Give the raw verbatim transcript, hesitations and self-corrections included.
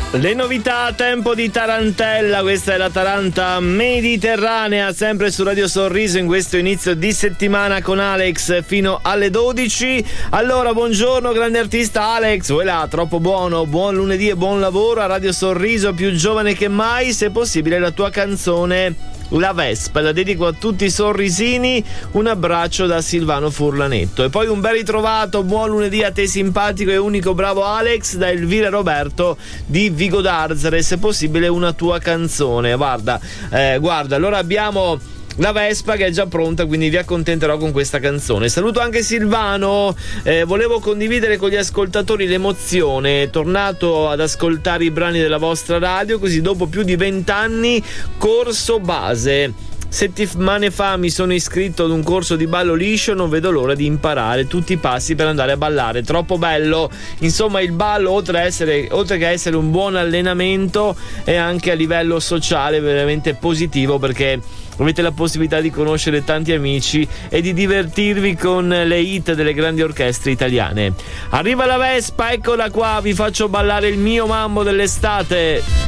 Le novità a tempo di tarantella, questa è la Taranta mediterranea, sempre su Radio Sorriso in questo inizio di settimana con Alex fino alle dodici. Allora, buongiorno grande artista Alex, voilà, troppo buono, buon lunedì e buon lavoro a Radio Sorriso, più giovane che mai, se possibile la tua canzone La Vespa, la dedico a tutti i sorrisini, un abbraccio da Silvano Furlanetto. E poi un ben ritrovato, buon lunedì a te simpatico e unico bravo Alex, da Elvira Roberto di Vigo d'Arzere, se possibile una tua canzone. Guarda, eh, guarda, allora abbiamo La Vespa che è già pronta, quindi vi accontenterò con questa canzone. Saluto anche Silvano, eh, volevo condividere con gli ascoltatori l'emozione, tornato ad ascoltare i brani della vostra radio, così dopo più di vent'anni, corso base. Settimane fa mi sono iscritto ad un corso di ballo liscio, non vedo l'ora di imparare tutti i passi per andare a ballare, troppo bello. Insomma, il ballo, oltre, a essere, oltre che essere un buon allenamento, è anche a livello sociale veramente positivo, perché avete la possibilità di conoscere tanti amici e di divertirvi con le hit delle grandi orchestre italiane. Arriva la Vespa, eccola qua, vi faccio ballare il mio mambo dell'estate.